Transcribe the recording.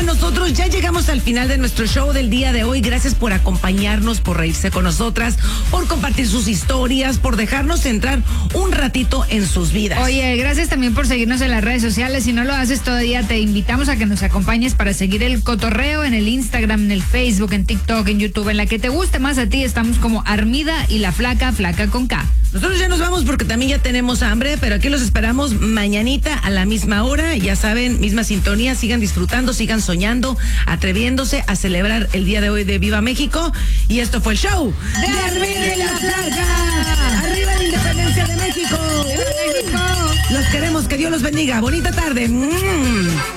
nosotros ya llegamos al final de nuestro show del día de hoy. Gracias por acompañarnos, por reírse con nosotras, por compartir sus historias, por dejarnos entrar un ratito en sus vidas. Oye, gracias también por seguirnos en las redes sociales. Si no lo haces todavía, te invitamos a que nos acompañes para seguir el cotorreo en el Instagram, en el Facebook, en TikTok, en YouTube, en la que te guste más a ti. Estamos como Armida y la Flaca, Flaca con K. Nosotros ya nos vamos porque también ya tenemos hambre, pero aquí los esperamos mañanita a la misma hora. Ya saben, misma sintonía. Sigan disfrutando, sigan soñando, atreviéndose a celebrar el día de hoy de Viva México. Y esto fue el show de Armida y la Flaca. ¡Arriba la independencia de México! ¡Viva México! Los queremos, que Dios los bendiga. Bonita tarde.